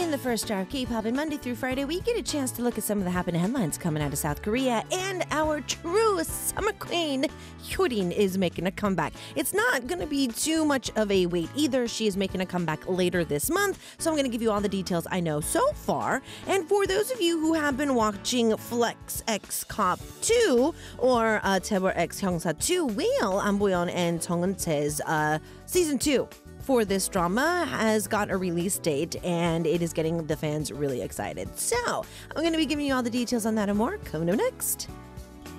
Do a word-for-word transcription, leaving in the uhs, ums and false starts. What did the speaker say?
In the first hour of K-pop, and Monday through Friday, we get a chance to look at some of the happening headlines coming out of South Korea. And our true summer queen, Hyorin, is making a comeback. It's not going to be too much of a wait either. She is making a comeback later this month. So I'm going to give you all the details I know so far. And for those of you who have been watching Flex X Cop two or uh, Taebor X Hyungsa two, Whale, An Boyeon and Jung Eun-chae's uh, season two for this drama has got a release date, and it is getting the fans really excited. So I'm going to be giving you all the details on that and more coming up next.